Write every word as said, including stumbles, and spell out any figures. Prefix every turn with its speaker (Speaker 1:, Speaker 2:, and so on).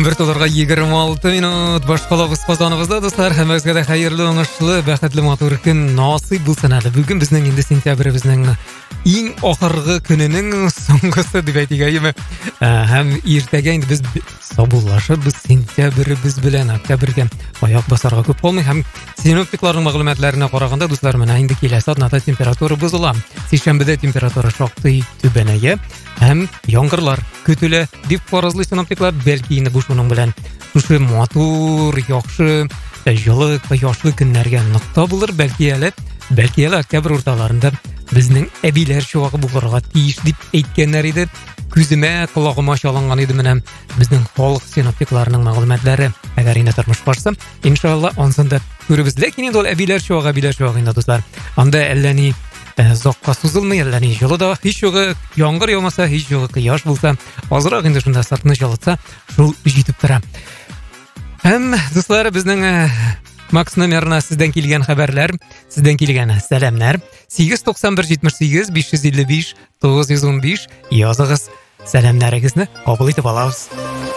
Speaker 1: он бир толорга егерме алты минут башкалабыз казаныбызда достар. Һәммәгезгә дә хәерле, уңышлы, бәхетле, матур көн насыйп булсын әле. Бүген безнең инде сентябрьбезнең иң ахыргы көненең соңгысы дип әйтергә. Һәм иртәгә инде без сабуллашыбыз сентябрьбез белән октябрьгә аяк басарга күп калмый. Һәм синоптикларның мәгълүматларына караганда достар, менә инде киләсе атнада температура бозыла. Сишәмбедә температура шактый түбәнәя һәм яңгырлар көтелә дип фаразлый синоптиклар. Бәлки инде бу шуның белән шушы матур, яхшы, җылы, кояшлы көннәргә нокта булыр. Бәлки әле, бәлки әле октябрь урталарында безнең әбиләр чуагы булырга тиеш дип әйткәннәр иде. Күземә, колагыма чалынган иде менә безнең халык синоптикларының мәгълүматлары. Әгәр инде тормыш барса, иншалла ансында күребез. Ләкин инде ул әбиләр чуагы, әбиләр чуагы инде достар. Анда әллә ни зокка сузылмый, әллә ни җылы да, һич югы яңгыр яумаса, һич югы кояш булса, азрак инде шунда сыртны җылытса, шул җитеп тора. Һәм дуслар, безнең Макс номерына сездән килгән хәбәрләр, сездән килгән сәламнәр сигез туксан бер җитмеш сигез биш йөз илле биш тугыз йөз унбиш языгыз, сәламнәрегезне кабул итеп алабыз.